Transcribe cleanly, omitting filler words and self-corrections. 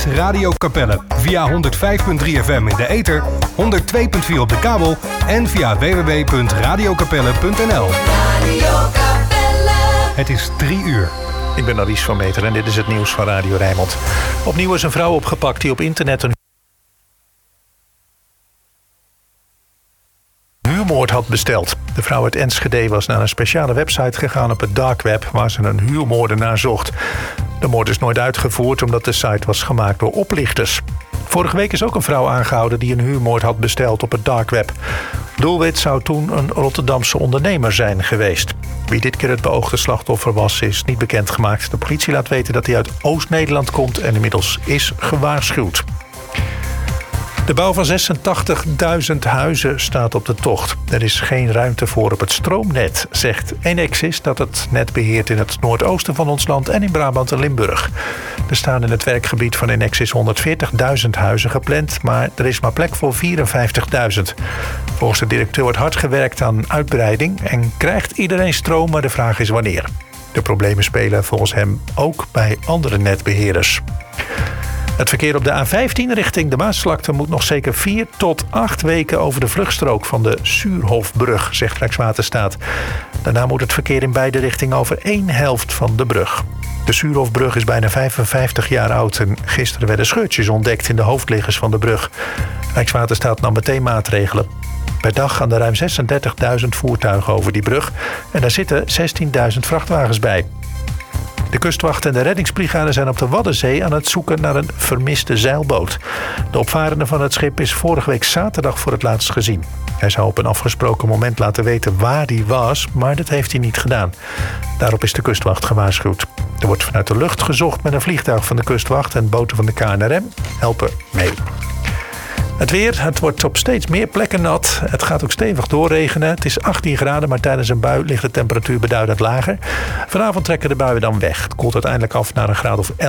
Radio Capelle. Via 105.3 FM in de ether, 102.4 op de kabel en via www.radiocapelle.nl. Radio Capelle. Het is 3 uur. Ik ben Alice van Meter en dit is het nieuws van Radio Rijnmond. Opnieuw is een vrouw opgepakt die op internet een huurmoord had besteld. De vrouw uit Enschede was naar een speciale website gegaan op het dark web waar ze een huurmoordenaar zocht. De moord is nooit uitgevoerd omdat de site was gemaakt door oplichters. Vorige week is ook een vrouw aangehouden die een huurmoord had besteld op het dark web. Doelwit zou toen een Rotterdamse ondernemer zijn geweest. Wie dit keer het beoogde slachtoffer was, is niet bekendgemaakt. De politie laat weten dat hij uit Oost-Nederland komt en inmiddels is gewaarschuwd. De bouw van 86.000 huizen staat op de tocht. Er is geen ruimte voor op het stroomnet, zegt Enexis, dat het net beheert in het noordoosten van ons land en in Brabant en Limburg. Er staan in het werkgebied van Enexis 140.000 huizen gepland, maar er is maar plek voor 54.000. Volgens de directeur wordt hard gewerkt aan uitbreiding en krijgt iedereen stroom, maar de vraag is wanneer. De problemen spelen volgens hem ook bij andere netbeheerders. Het verkeer op de A15 richting de Maasvlakte moet nog zeker 4 tot 8 weken over de vluchtstrook van de Suurhofbrug, zegt Rijkswaterstaat. Daarna moet het verkeer in beide richtingen over 1 helft van de brug. De Suurhofbrug is bijna 55 jaar oud en gisteren werden scheurtjes ontdekt in de hoofdliggers van de brug. Rijkswaterstaat nam meteen maatregelen. Per dag gaan er ruim 36.000 voertuigen over die brug en daar zitten 16.000 vrachtwagens bij. De kustwacht en de reddingsbrigade zijn op de Waddenzee aan het zoeken naar een vermiste zeilboot. De opvarende van het schip is vorige week zaterdag voor het laatst gezien. Hij zou op een afgesproken moment laten weten waar hij was, maar dat heeft hij niet gedaan. Daarop is de kustwacht gewaarschuwd. Er wordt vanuit de lucht gezocht met een vliegtuig van de kustwacht en boten van de KNRM helpen mee. Het weer, het wordt op steeds meer plekken nat. Het gaat ook stevig doorregenen. Het is 18 graden, maar tijdens een bui ligt de temperatuur beduidend lager. Vanavond trekken de buien dan weg. Het koelt uiteindelijk af naar een graad of 11.